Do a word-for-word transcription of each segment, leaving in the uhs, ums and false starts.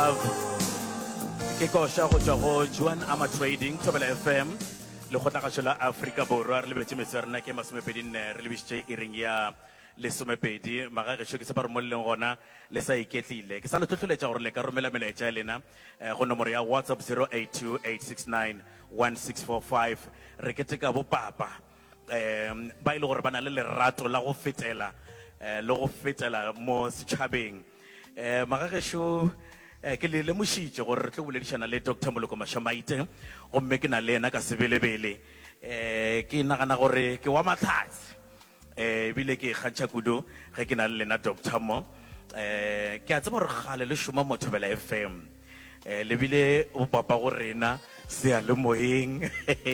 ke kosha go tswa go Juan Ama Trading Thobela F M le go tla ga Africa Borwa re lebetse metsi rena ke masomepedi nne re lebisitse e reng ya lesomepedi maga ge shokisa ba re molleng gona le sa iketlile ke sa le tlhotlholetsa gore le ka romela melaetsa ya lena go nomoro ya WhatsApp zero eight two eight six nine one six four five re keteka bo papa um ba ile gore ba na le lerato la go fetela le go fetela mo setšhabeng um maga ge sho ke le le mošitše gore re tlo boledišana le Doctor Moloko Mashamaite gomme ke na le ena ka sebelebele um ke nagana gore ke wa matlhatsi um ebile ke kgantšha kudu ge ke na le lena Doctor mo um ke a tseba gore gale le šoma mo Thobela F M um lebile o papa go rena seyalemoyeng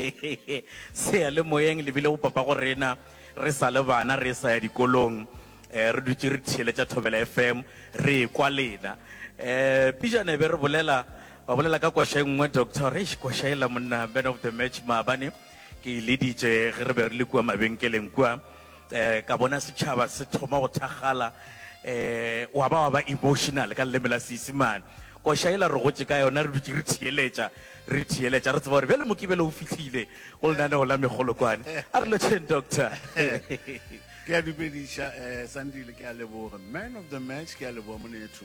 seyalemoyeng lebile o papa go rena re sa le bana re sa ya dikolong um re dutse re theeletša Thobela F M re kwa lena eh pijane be re bolela ba bolela ka kwasha engwe doctor re kwasha ela monna man of the match maabane ke le D J ge re be re le kwa mabenkeleng kwa eh ka bona setšhaba se thoma go thagala eh wa ba wa ba emotional ka lemela sisimane kwasha ela re gotse ka yona re dutse re theeletša re theeletša re tseba gore bjale mokibele o fitlhile go lenaneo la megolokwane a re lotšheng doctor ke a dumediša um Sandile ke a leboga man of the match ke a leboga monetho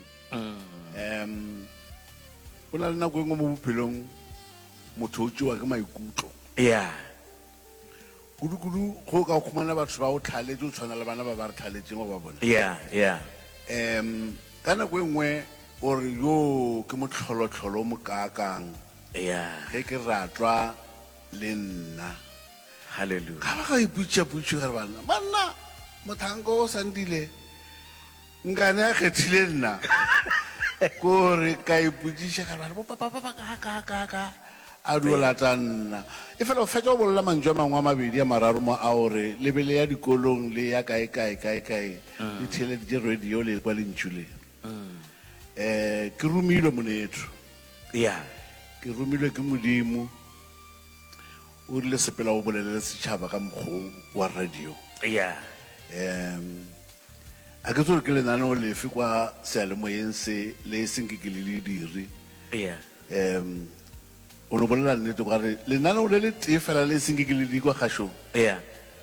um o na le nako engwe mo bophelong motho o tsewa ke maikutlo yeah kudu-kudu go ka khumana batho ba o tlhaletse o tshwana le bana ba ba re tlhaletseng go ba bona yeah yeah um ka nako engwe o re yo ke motlholotlholo o mokaakang yeah ge ke ratwa le nna hallelujah ka ba ga iputša-putše gare bana banna mothanko o Sandile nkane a kgethile nna kore ka iputšiša gare bana bo papapapa ka a duolata nna e fela o fetša go bolola mantšu a mangwe a mabedi a mararo mo a gore lebele ya dikolong le ya kae kae kae kae le theeleditše radio le kwa lentšu le um ke romilwe monetho yeah ke romilwe ke modimo o rile sepela o bolelele setšhaba ka mokgwa wa radio yeah um a ke tsore ke lenaneo lefe kwa seyalemoyeng se le senke ke le le diri yeah um o no bolela nnete gore lenaneo le le tee fela le senke ke le di kwa kgašong yeah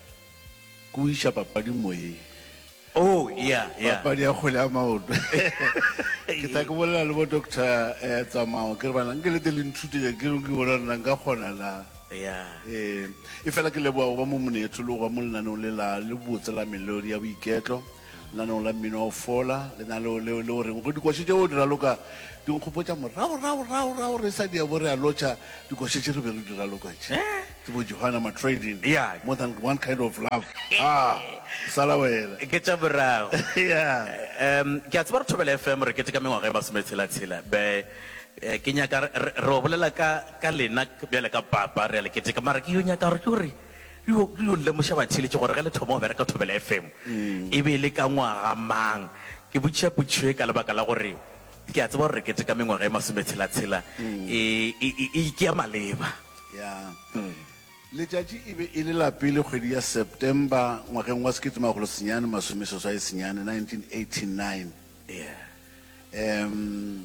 ko iša papadi moyeng oh yeah yeah papadi ya kgwele ya maoto ke ta ke bolela le bo Doctor um Tsamao ke re bana nke lete le nthutela ke re ke bona nna nka kgona la yeah um e fela ke leboa go ba mo monetho le go ba mo lenaneong le la le botse la melodi ya boiketlo lenaneong la mmino o fola lenaneo leo le goreng go dikose tšeo o dira loka di nkgopotša moraorao re sa dia bo re a lotšha dikose tše re be re dira lokatše ke bo Johanna Ma Trading Yeah. more than one kind of love ah sala wena ke tša borago yeah um ke a tseba re Thobela F M re keteka mengwaga e masometshela-tshela be eh, ke nyaka re re o bolela ka ka lena bjale ka papa re a le keteka mara ke yo nyaka gore ke gore yo yo lemoša batheletše gore ge le thoma go bereka Thobela F M e be le ka ngwaga mang ke botšapotšhwe ka lebaka la gore ke a tseba gore re keteka mengwaga e masometshela-tshela e e- e ke ya maleba ya letšatši e be e le la pele kgwedi ya September ngwageng wa sekete magolo senyane masomeseswai senyane nineteen eighty-nine yeah um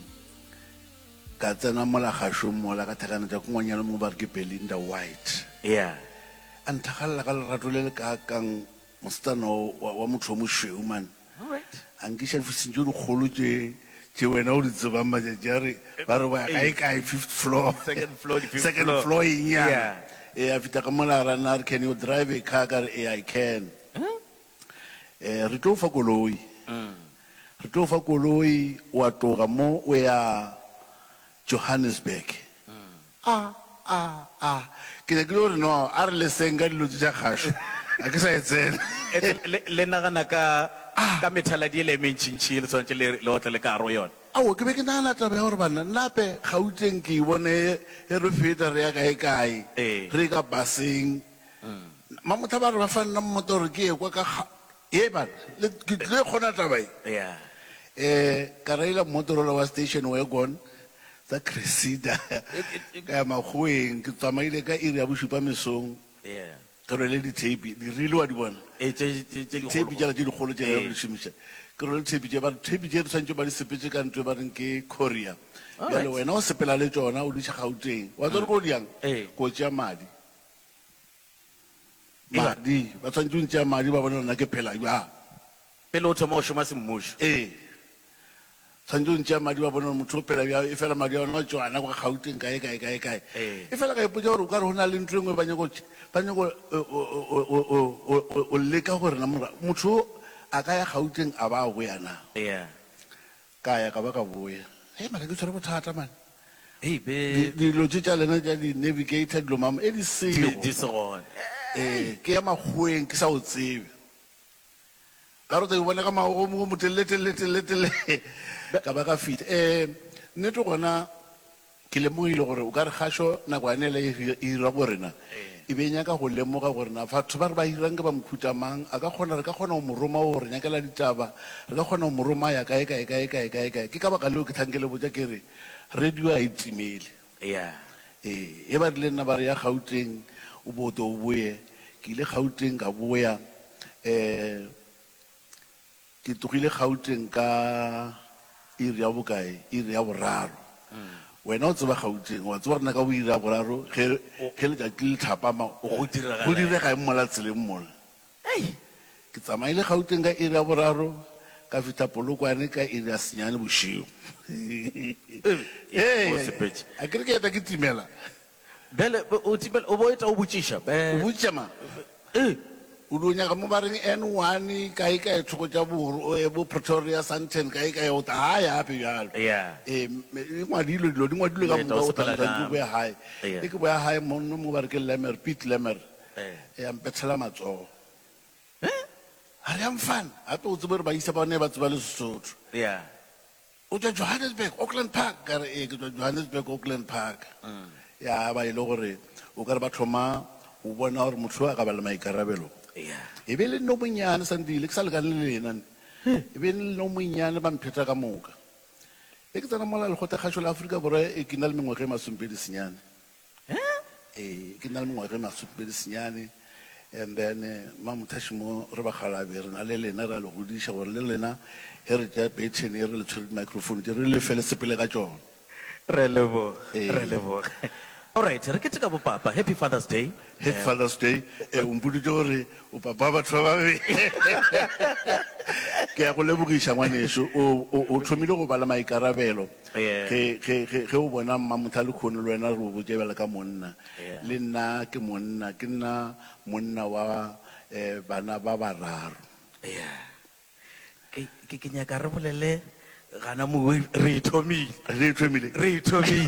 ka tsena mola kgašong mola ka thekana tša kongwanyana mo ba re ke Belinda White yeah a nthagalela ka lerato le le ka kang mosetsana wa wa motho o mošweu man all right a nkiša difising tše dikgolo tše tše wena o di tsebang matšatši a re ba re ba kae kae fifth floor Second floor, the fifth second floor. floor eng Yeah. yana e a fita ka mola ra nna re can you drive a car ka re e I can um re tlo fa koloi re tlo fa koloi wa tloga mo o ya Johannesburg a a a ke ne ke le gore no a re leseng ka dilo tša kgašo a ke sa e tsena E- le le nagana ka ka methaladi e le mentšintši le tshwanetse le le otle le ka gare go yone ao ke be ke nagana taba ya gore bana nnape gauteng ke e bone e re feta re ya kae kae Eh. re ka baseng mamotho ba re ba fa nna mmoto gore ke ye kwa ka ga- e bana le ke tle kgona taba e yeah um ka raila mmotorola wa station wagon tsa Cressida ka ya makgoweng ke tsamaile ka iri ya bosupa mesong yeah ke rwele di-tape di rile wa di bona e tše tše- tše tape digolo. jala tše dikgolo tše Eh. re di šomiša ke rwele tape tše ba tape tše di tshwantse ba di sepetse ka ntho e ba reng ke Korea bjale wena o sepela le tsona o diša Gauteng wa tsore ko diang Eh. ko tšea madi madi ba tshwanetse o ntšea madi ba bona nna ke phela bjang pele o thoma go šoma semmušo ee tshwanetse o ntšea madi ba bona motho o phela bjang e fela madi a ona tswana kwa Gauteng kae kae kae kae Eh. e fela ka ipotsa gore o ka re go na le ntho e nngwe ba nyako ba nyako o- o- o- o- o- o- o leka gore na mora motho a ka ya Gauteng a ba a boya na yeah ka ya ka ba ka boya e mara ke tshwere bothata man hey be dilo tse tša lena tša di-navigator dilo mama e di seo di se gone um ke ya makgweng ke sa o tsebe ka rota ke bona ka magomo moteleleteleletelele ka ba ka fita um nnete gona ke lemogile gore o ka re kgašo nakwane ele e ira gorena e be nyaka go lemoga gorena batho ba re ba hirang ke ba mokhutamang a ka kgona re ka kgona go moroma o re nyakela ditaba re ka kgona go moroma ya kae kae kae kae kae kae ke ka baka leo ke tlhankele botsa ke re radio a e timele yeah ee e ba rile nna ba re ya Gauteng o boto o boye ke ile Gauteng ka boya um ke togile Gauteng ka iri ya bokae iri ya boraro wena o tseba Gauteng wa tseba rena ka bo iri ya boraro ge ge letšatši le thapama Go diragala go direga eng mola tseleng mola hey ke tsamaile Gauteng ka iri ya boraro ka fita Polokwane ka iri ya senyane bošego o sepetše. a kere ke eta ke timela bele o timela o bo eta o botšiša o be botšama eh o do nyaka mo bareng N one kae kae thoko tša bo eh, bo Pretoria Sandton kae kae o ta hae hape bjalo yeah um e ngwadilwe dilo di ngwadilwe ka Moetlo moka o o sepela tantsa ke ka- boya hae Iya. e ke boya hae monno mo bare ke Lemer Pete Lemer eh ya mpethela matsogo a re yang fan gape o tsebe re ba isa ba ne ba tseba le Sesotho yeah o tswa Johannesburg Auckland Park ka re ee ke tswa Johannesburg Auckland Park ya ba e le gore o ka re ba thoma o bona gore motho a ka ba le maikarabelo yeah e be le nno monyane Sandile ke sa lekane le lena e be le nno monyane ba mpheta ka moka e ke tsena mola lekgotla kgašo la Aforika Borwa e ke na le mengwaga e masompedi senyane ee ke na le mengwaga e masompedi senyane and then eh, mamothaši mo re bagalabe re na le lena re a le godiša gore le lena ge re tša betšhene e re le tshwere di-microphone tše re le fele sepele ka tšona re lebo Eh. re lebo all right re ke teka bo papa happy father's day Happy Father's Day eh, o mpoditse gore o papa wa batho ba babe ke ya go lebogiša ngwaneso o o- o thomile go bala maikarabelo Yeah. ge ge- ge- ge o bona mmamotha le kgone le wena re o botsebela ka monna Yeah. le nna ke monna ke nna monna wa um bana ba bararo yeah ke ke ke nyaka re bolele gana mo re ithomile re thomile re ithomile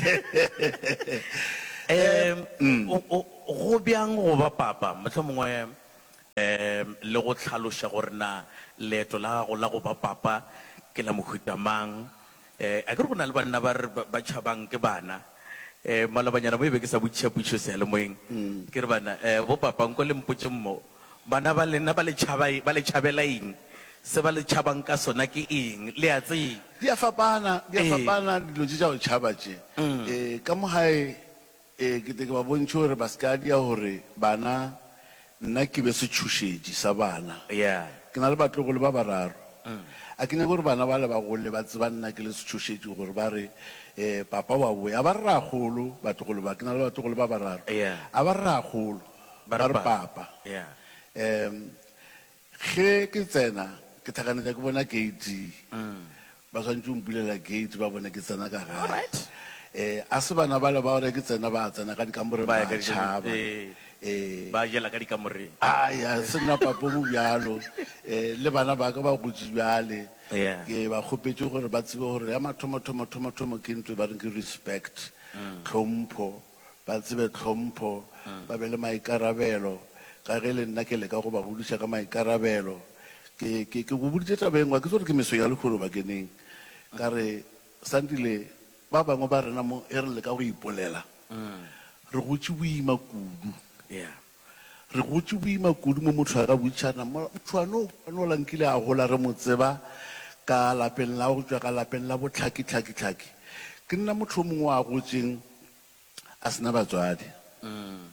em o o- go bjang go ba papa mohlomongwe em le go tlhaloša gore na leeto la gago la go ba papa ke la mohutamang eh a ke re go na le banna ba re ba ba tšhabang ke bana eh malabanyana mo e be ke sa botšhapušo sealemoeng ke re bana eh bo papa nko le mpotse mmo bana ba lena ba le tšhaba ba le tšhabela eng se ba le tšhabang ka sona ke eng le a tseba di a fapana di a Eh. fapana dilo tse tša go tšhaba tše um ka mo gae um ke te ke ba bontšhe gore ba se ka dia gore bana nna ke be setšhošetši sa bana yeah ke na le batlogolo ba bararo a ke nyake gore bana ba le bagole ba tseba nna ke le setšhošetši gore ba re um papa wa boya a ba re ragolo batlogolo ba ke na le batlogolo ba bararo Yeah. a ba re ragolo Ba ba re re papa. papa yeah um ge ke tsena ke thakanetša ke bona gate ba tshwanetse o mpulela gate ba bona ke tsena ka gae Alright. um a se bana bale ba gore ke tsena ba tsena ka dikamore Ba ba ya ka di- tšhaba eh. um ba jela ka dikamoreng aya se nna papo mo bjalo um le bana ba ka ba gotse bjale Yeah. ke ba kgopetse gore ba tsebe gore ya mathomo-thomo-thomo-thomo ke ntwe ba reng ke respect tlhompho ba tsebe tlhompho ba be le maikarabelo ka ge le nna ke leka go ba godiša ka maikarabelo ke ke ke go boditse taba engwe ke tsore ke meso ya lekgolo bakeneng ka re Sandile ba bangwe ba rena mo e re leka go ipolela re gotse boima kudu yeah re gotse boima kudu mo motho a ka botšhana motho ano ano lankile a gola re mo tseba ka lapeng la go tswa ka lapeng la botlhaki-tlhaki-tlhaki ke nna motho o mongwe a gotseng a sena batswadi um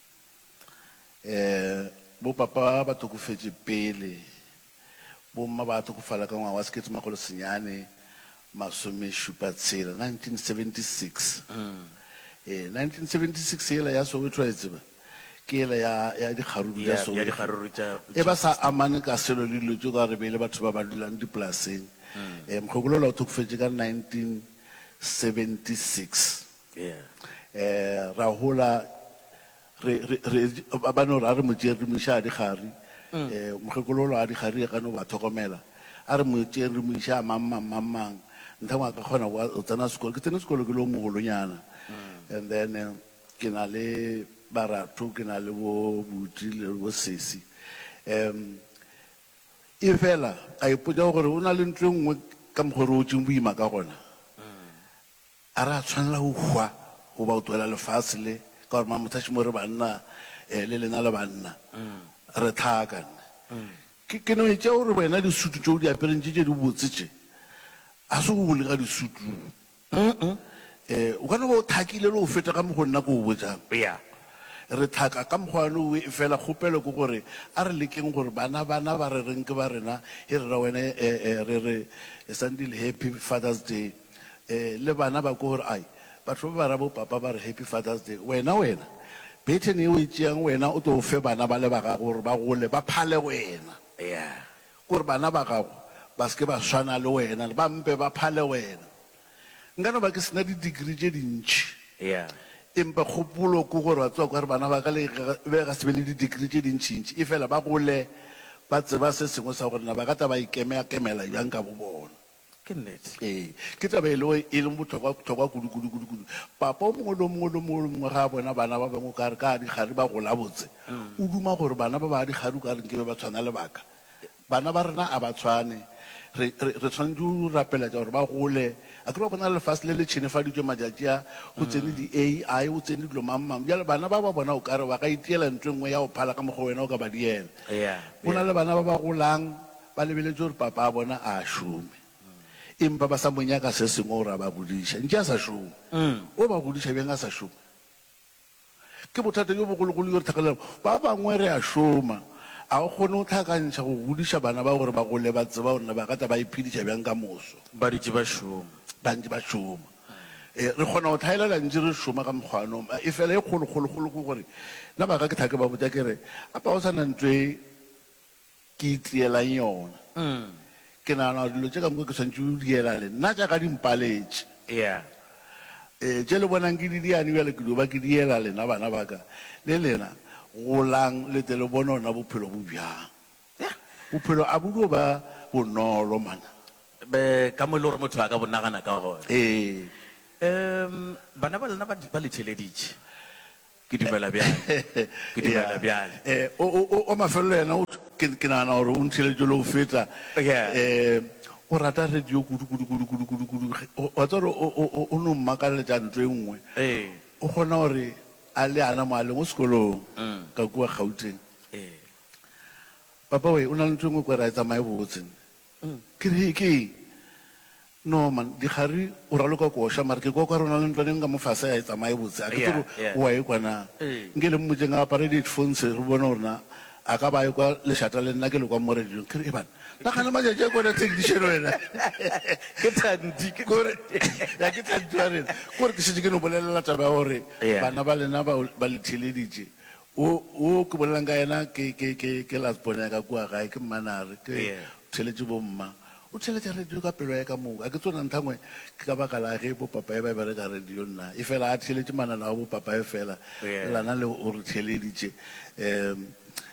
bo papa ba tokofetse pele bomma ba tokofala ka ngwaga wa sekete magolo senyane masome šupa tshela nineteen seventy-six eh nineteen seventy-six ela ya Soweto e tseba ke ela ya ya dikgaruru ya ya ya Soweto dikgaruru tša e ba sa amane ka selo le dilo tšo ka re beile batho ba ba dulang dipolaseng um mokgokolola o thokofetse ka nineteen seventy-six yeah eh ra hola re re re- ba no ra re mo tšere re mo iša a dikgari eh mokgokolola a dikgari e ka no ba tlhokomela a re mo tšere re mo iša a mang mang mang mang ntha ngwa ka kgona go o tsena sekolo ke tsene sekolo ke lo mogolonyana and then eh, ke na le baratho ke na le bo buti le bo sesi um e fela a ipotsa gore o na le ntho e nngwe ka mokgwa re o tseng boima ka gona a re a tshwanela go hwa go ba o tuela lefatshe le ka gore mamothaši mo re banna um le lena le banna re tlhakane ke ke no e tšea gore wena disutu tšeo di apereng tše tše di botse tše a se go bole ka disutu um o ka no ba o thakile le o feta ka mo go nna ko o botsang yeah re thaka ka mokgwane o e fela kgopelo ke gore a re lekeng gore bana bana ba re reng ke ba rena e re ra wena eh, eh, re re sandile happy Father's Day um le bana ba ko gore ai batho ba ba ra bo papa ba re happy Father's Day wena wena beten e o e tšeang wena o tlo o fe bana ba le ba gago gore ba gole ba phale wena yeah gore bana ba gago ba seke ba swana le wena ba mpe ba phale wena nka no ba ke sena di-degree tše dintšhi yeah empa kgopolo ko gore ba tswa ka re bana ba ka le be ga se be le di-degree tše dintšhintši e fela ba gole ba tseba se sengwe sa gorena ba ka tla ba ikemea-kemela jang ka bo bona ke nnete ee ke taba e le e leng botlhokwa kudu-kudu-kudu papa o mongwe le mongwe le mongwe le mongwe ga a bona bana ba bangwe kare ka dikgari ba gola botse o duma gore bana ba ba dikgari o ka reng ke be ba tshwana lebaka bana ba rena a ba tshwane re re- re tshwanetse o rapeletša gore ba gole a ke ba bona lefatshe le le tšhenefaditšwe matšatši a go tsene di-A I o tsene dilo mang-mang bjale bana ba ba bona o kare ba ka itiela ntho e nngwe ya go phala ka mokgwa wena o ka ba diela yeah go na le bana ba ba golang ba lebeletse gore papa a bona a šome empa ba sa monyaka se sengwe gore a ba godiša ntše a sa šome o ba godiša bjeng a sa šome ke bothata jo bogologolo yo re tlhakelela ba bangwe re a šoma a go kgone go tlhakantšha go godiša bana ba gore ba gole ba tseba gorena ba ka tla ba iphediša bjang ka moso ba ditše ba šoma ba ntse ba šoma um re kgona go tlhaelela ntse re šoma ka mokgwano e fela e kgologologolo ke gore nna baka ke tlhake ba botsa ke re apa go sana ntho e ke itielang yona mm ke nagana gore dilo tse ka moka ke tshwanetse o diela le nna jaaka dimpaletše yeah um tše le bonang ke di diane bjale ke dio ba ke diela lena bana baka le lena golang le tle le bone ona bophelo bo bjang bophelo a bo dio ba bonolo mana be ka mo e le gore motho a ka bonagana ka gone ee um bana ba lena ba di- ba le theleditše ke dumela bjale ke dumela bjale eh o o o mafelelo yena o ke ke nagana gore o ntheletše le go feta Yeah. um o rata radio kudu kudu kudu kudu kudu kudu O- wa tswa gore o- o o- o no mmakaletša ntho e nngwe ee o kgona gore a le ana moaleng o sekolong ka kua gauteng ee papa we o na le ntho e nngwe kwe ra e tsamaye botse ke re ke eng? no man dikgari o raloka koša mare ke kwa kwa re o na le ntlwaneng ka mofase ya e tsamaye botse a ke Yeah, tsore yeah. oa e kwanang Eh. nke le mmotseng a apare di-headphones re bone gorena a ka ba ye kwa lešata le nna ke le kwa mo radiong ke re e bana nagane matšatši a kwana technician wena ke thandi ke kore ya ke tlantua rena kore ke setse ke no bolelela taba ya gore Yeah. bana ba lena ba ba le theleditše o o ke bolelang ka ena ke ke ke ke lasbone ya ka kua gae ke mmanare ke Yeah. theletše bomma o theletša radio ka pelo ya ka moka a ke tsona nthangwe ke ka baka la ge bo papa e ba e bereka radio nna e fela a theletše manana wa bo papa e fela Yeah. lana le o re theleditše um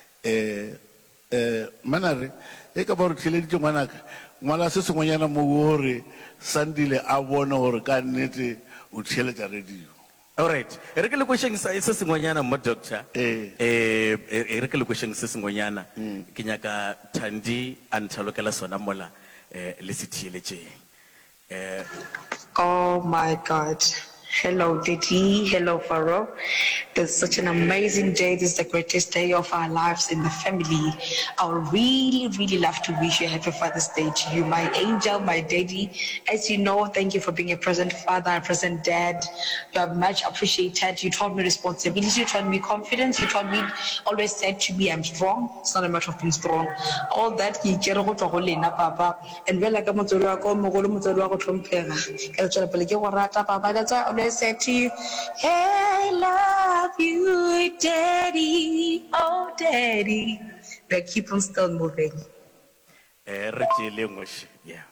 um um manare e ka ba re theleditše ngwanaka ngwala se sengwenyana mo gore sandile a bone gore ka nnete o theletša radio alright e re ke le kwešeng se se sengwenyana mo doctor Eh. eh e re ke le kwešeng se sengwenyana ke nyaka thandi a nthalokela sona mola eh le se theeletšeng eh Oh my God. Hello, Didi. Hello, Faro. It's such an amazing day. This is the greatest day of our lives in the family. I would really, really love to wish you a happy Father's Day to you, my angel, my daddy. As you know, thank you for being a present father, a present dad. You are much appreciated. You taught me responsibility. You taught me confidence. You taught me, always said to me, I'm strong. It's not a matter of being strong. All that, you get go to Holina, Papa. And when I come to Rako, Mogolo Mutoro Trumpera, El Chapeliki, Papa, that's why I always said to you, hey, love you, daddy, oh, daddy. But keep on still moving. Eh, re tšeele ngoši, yeah.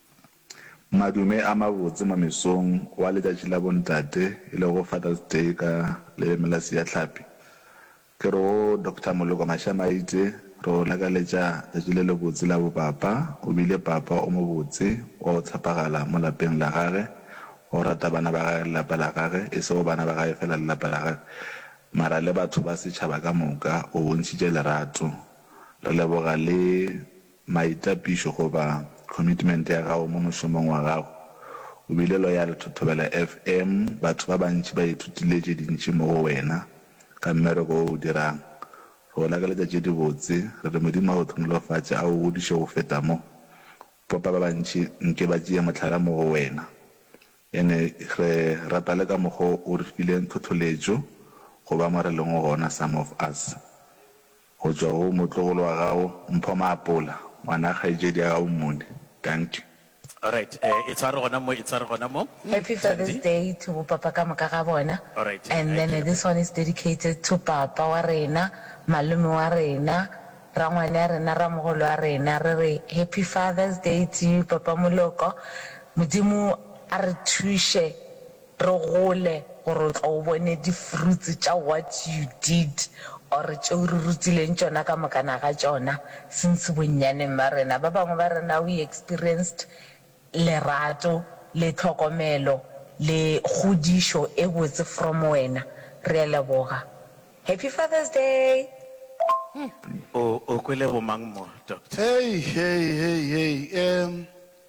Madume a mabotse mo mesong wa letšatši la bontate e le go Father's Day ka lebemela sia tlhapi ke ro Doctor Moloko Mashamaite ro lakaletša letšatši le lebotse la bopapa o bile papa o mo botse o tshepagala mo lapeng la gagwe o rata bana ba gagwe lelapa la gagwe e se go bana ba gagwe fela lelapa la gagwe mara le batho ba setšhaba ka moka o bontšhitše lerato re leboga le maitapišo goba commitment ya gago mo mošomong wa gago o bile loyal to Thobela F M batho ba bantši ba ithutile tše dintši mo go wena ka mmereko o o dirang go lakaletša tše di botse re re modimo a go thonolofatše a o godiše go feta mo popa ba bantši nke ba tšea mohlala mo go wena ene re rata le ka mokgwa o re fileng thotholetšo go ba mo re leng go gona some of us go tšwa go motlogolo wa gago mpho maapola ngwana kgaetšedi ya gago mmone thank you. All right, eh, it's our mo, it's our mo. Happy Father's Day to Papa Kamakabona. All right. And then uh, this one is dedicated to Papa Warena, Malume Warena, Ramwana Rena Ramogolo Arena. Re Happy Father's Day to you, Papa Moloko. Mudimu Artushe Rogole or Owene di fruits cha what you did. Or churutile nchona kama kanaka chona since bunyane marena baba ngbarena we experienced lerato le tlhokomelo le godisho e botse from wena re leboga. Happy Father's Day. O o kwele bo mang mo doctor. Hey, hey, hey, hey. Um,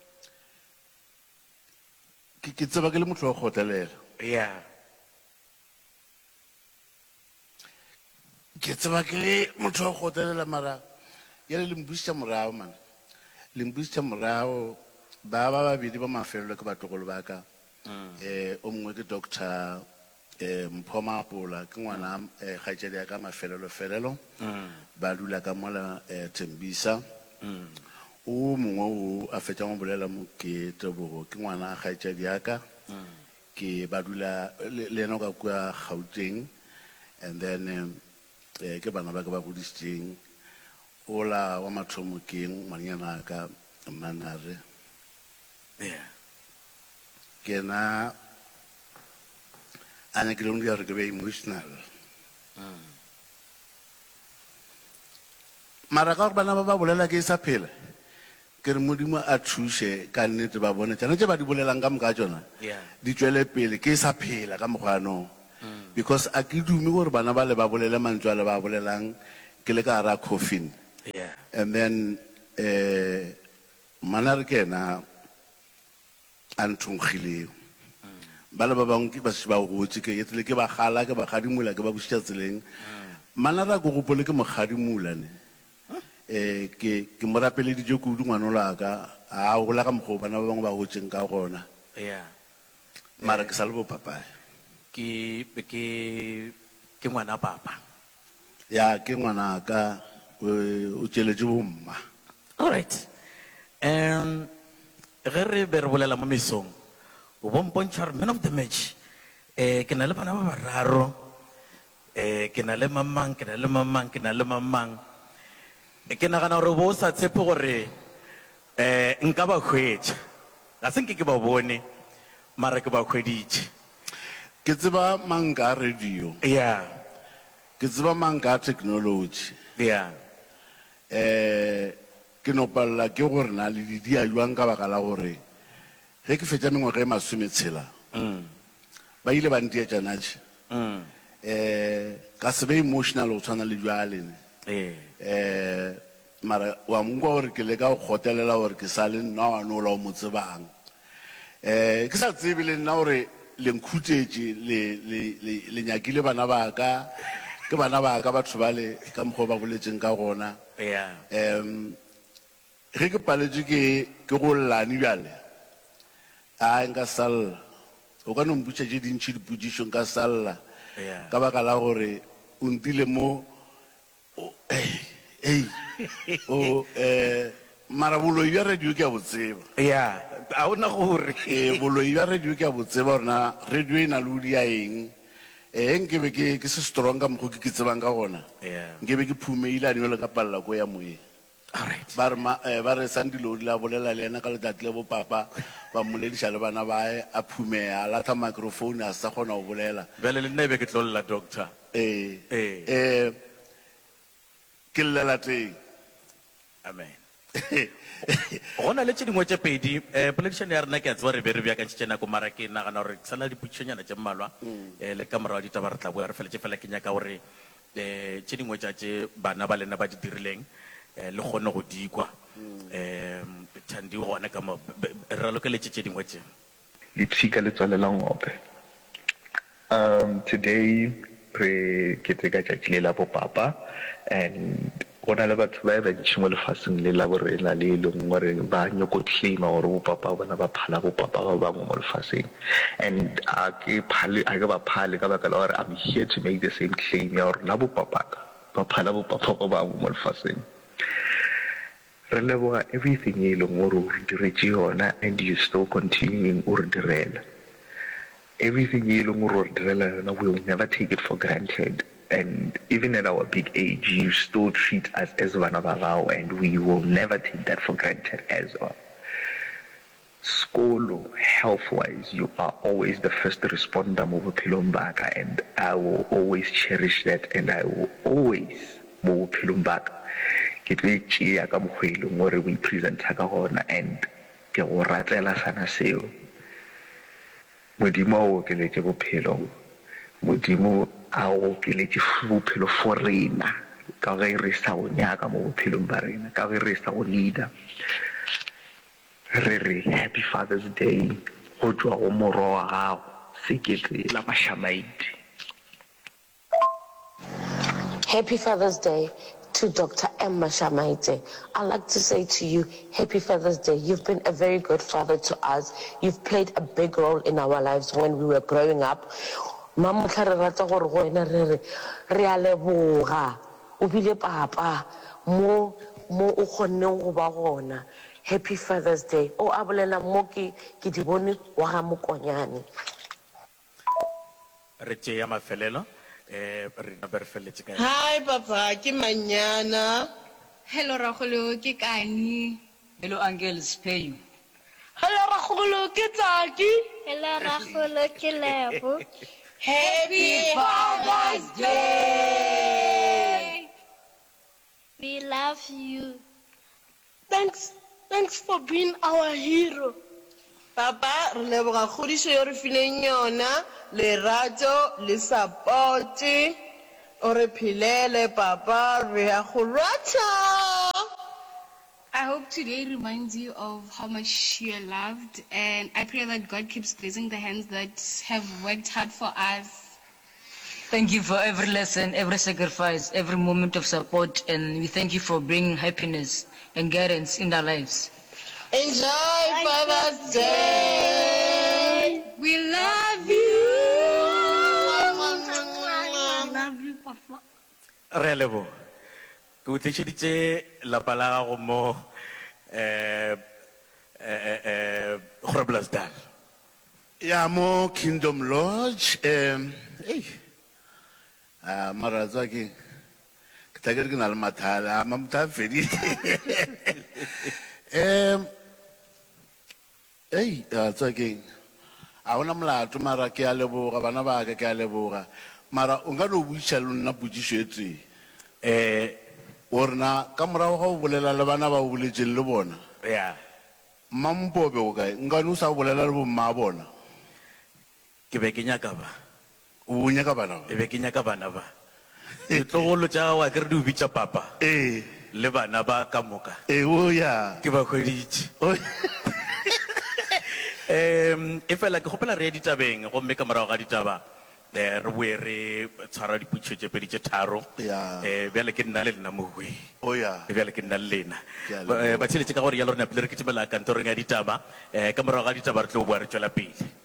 ke ke tseba ke le motho wa go gotelela. Yeah. Ke tseba ke le motho wa go gotelela mara ya le mbusha morao man. Le mbusha morao ba ba ba bidi ba mafelo ke batlogolo ba ka. Eh o mongwe ke Doctor eh Mpho Maapola ke ngwana eh kgaitsedi ya ka mafelelo felelo. Ba dula ka mola eh Tembisa. O mongwe o a fetsa mo bolela mo ke Tebogo ke ngwana kgaitsedi ya ka. Ke ba dula le ena ka kwa Gauteng and then um, eh ke bana ba ka ba godisitseng ola wa mathomo ke ngwanyana ka Manare. Yeah. Ke na ana ke lo ndia re ke be emotional. Mara ka bana ba ba bolela ke sa phela ke re modimo a thushe ka nnete ba bone tsana tse ba di bolelang ka moka tsona Yeah. di tswele pele ke sa phela ka mogano because a ke dume gore bana ba le ba bolele mantswe le ba bolelang ke le ka ra coffin. Yeah. And then eh Manare ke na antungile bala ba bang ke ba se ba go tse ke etle ke ba gala ke ba gadimula ke ba bušitša tseleng Manare go gopole ke mogadimula ne eh ke ke morapele di jo kudu ngwana la ka a go la ka mgo bana ba bang ba go tseng ka gona Yeah. mara ke salbo papa Ke ke ke ngwana papa. ya ke ngwana ka o tšeletše bomma. All right. Um ge re be re bolela mo mesong o bompontšha re man of the match eh ke na le bana ba bararo eh ke na le mamang ke na le mamang ke na le mamang ke nagana gore bo sa tshepe gore eh nka ba hwetša ga se nke ke ba bone mara ke ba hweditše. Ke tseba manga radio Yeah. ke tseba manga technology Yeah. eh ke no palla ke gore na le di dia jwang ka baka la gore ge ke fetša mengwaga e masome tshela ba ile ba ntia tšanatše eh ka se be emotional o tshwana le jwale ne Eh. eh mara wa mongwa gore ke le ka go gotelela gore ke sa le nna wa no la o mo tsebang eh ke sa tsebe le nna gore le nkhutetse le le le le nyakile bana ba ka ke bana ba ka batho ba le ka mokgwa ba boletseng ka gona Yeah. em ge ke paletswe ke ke go llane bjale a nka salla o ka no mputša tše dintšhi dipotšišo nka salla Yeah. ka baka la gore o ntile mo o- ei o eh mara boloi bja radio ke a botseba Yeah. A ona gore. eh boloi bja radio ke a botseba rona radio e na le dia eng eh nke be ke ke se strong ka mokgwa ke ke tsebang ka gona Yeah. nke be ke phumeile a le ka palla ko ya moyeng All right. ba re ma- eh, ba re Sandilodi la bolela le ena ka letsatsi le bo papa ba mmolediša le bana bae a phumea a latha microphone a sa kgona go bolela Bele le nna e be ke tlolla doctor. eh Eh. eh ke llela teng Amen. Go na le tse dingwe tse pedi um poledišano ya rena ke a tseba re be re bjakantšhitše nako mara ke nagana gore ke sala dipotšišonyana tše mmalwa um le ka morago ditaba re tla boya re feletše fela ke nyaka gore um tše dingwe tša tše bana ba lena ba di dirileng um le kgone go dikwa um thandi gone ka mo be- be- re ralokeletse tše dingwe tše Litsika letswalela ngope. Um, today, re keteka tšatši le la bo papa, and go na le batho ba bantši mo lefatsheng le la borena le e leng gore ba nyako claima gore bo papa bona ba phala bo papa ba bangwe mo lefatsheng. And a ke phale a ke ba phale ka baka la gore I'm here to make the same claim ya gore la bo papa ka ba phala bo papa ba bangwe mo lefatsheng. Re leboga everything e leng gore o re diretše yona, and you still continuing o re direla. Everything e leng gore o re direla yona, we will never take it for granted. And even at our big age, you still treat us as bana ba gago, and we will never take that for granted as well. Skolo, health-wise, you are always the first responder mo bophelong ba ka, and I will always cherish that, and I will always mo bophelong ba ka ke tlo e tšea ka mokgwa e leng gore o ipresenta ka gona, and ke go ratela sana seo. Modimo a o okeletse bophelo, modimo a o okeletse bophelo for rena ka ge re sa go nyaka mo bophelong ba rena, ka ge re sa go leader. Re re happy Father's Day go tšwa go morwa wa gago sekete la mašamaite. Happy Father's Day to Doctor Emma Shamaite. I'd like to say to you, Happy Father's Day. You've been a very good father to us. You've played a big role in our lives when we were growing up. Mama tla re rata gore go wena re re re a leboga. O bile papa mo mo o kgonneng go ba gona. Happy Father's Day. O a bolela mo ke ke di bone wa ga Mokonyane. re tše ya mafelelo um re na be re feletse ka Hi papa, ke Manyana. Hello Ragolo, ke Kani. Hello, Uncle Spain. Hello Ragolo, ke Tsaki. Hello, Ragolo, ke Lebo. Happy Father's Day. We love you. Thanks, thanks for being our hero. Papa, re leboga kgodišo yo re fileng yona, lerato le support. O re philele papa, re a go rata. I hope today reminds you of how much you're loved, and I pray that God keeps blessing the hands that have worked hard for us. Thank you for every lesson, every sacrifice, every moment of support, and we thank you for bringing happiness and guidance in our lives. Enjoy Father's Day. We love you. Love you, Papa. re a lebo ke o tlišeditše lapa la gago mo um groblersdal ya mo Kingdom Lodge um ei ah mara tsa ke ke tla ke re ke na le mathala ma motha fedi em ei tsa ke a ona molato mara ke a leboga bana ba ka ke a leboga mara o nka no buisha le nna putsišo e tseng um orna ka morago ga o bolela le bana ba o boletseng le bona ya mampobe o kae nka no sa bolela le bomma bona ke be ke nyaka ba o nya ka bana ba e be ke nyaka bana ba ditlogolo tša gago a ke re di o bitša papa eh le bana ba ka moka eh o ya ke ba hweditše o um e fela ke gopela re ya ditabeng gomme ka morago ga ditaba eh re boe re tshwara diputso tse pedi tse tharo Ya. eh bjale ke nna le nna mowe o ya bjale ke nna le lena Ke a leboha. ba tšheletse ka gore ya lona pele re ke tšhimela kantorong ya ditaba eh ka morago ga ditaba re tlo boa re tswela pele